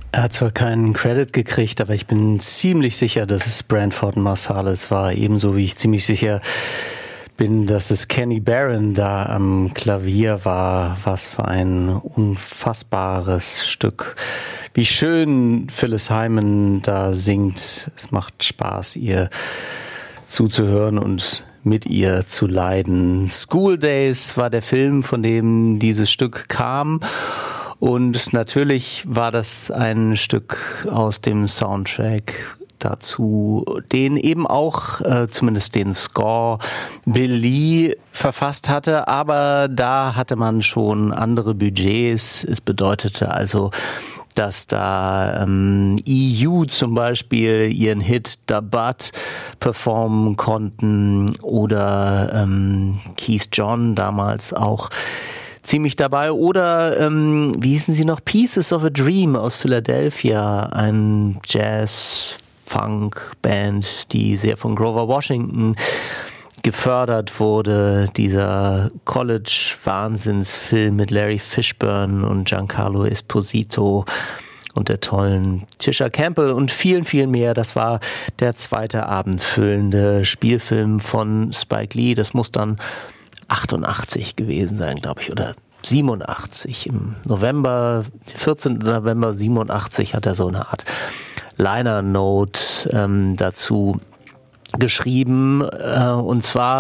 Er hat zwar keinen Credit gekriegt, aber ich bin ziemlich sicher, dass es Branford Marsalis war. Ebenso wie ich ziemlich sicher bin, dass es Kenny Barron da am Klavier war. Was für ein unfassbares Stück. Wie schön Phyllis Hyman da singt. Es macht Spaß, ihr zuzuhören und mit ihr zu leiden. School Days war der Film, von dem dieses Stück kam. Und natürlich war das ein Stück aus dem Soundtrack dazu, den eben auch, zumindest den Score, Bill Lee verfasst hatte. Aber da hatte man schon andere Budgets. Es bedeutete also, dass da EU zum Beispiel ihren Hit Da Butt performen konnten oder Keith John damals auch ziemlich dabei. Oder, wie hießen sie noch? Pieces of a Dream aus Philadelphia, ein Jazz-Funk-Band, die sehr von Grover Washington gefördert wurde. Dieser College-Wahnsinnsfilm mit Larry Fishburne und Giancarlo Esposito und der tollen Tisha Campbell und vielen, vielen mehr. Das war der zweite abendfüllende Spielfilm von Spike Lee. Das muss dann 88 gewesen sein, glaube ich, oder 87. Im November, 14. November 87 hat er so eine Art Liner Note dazu geschrieben, und zwar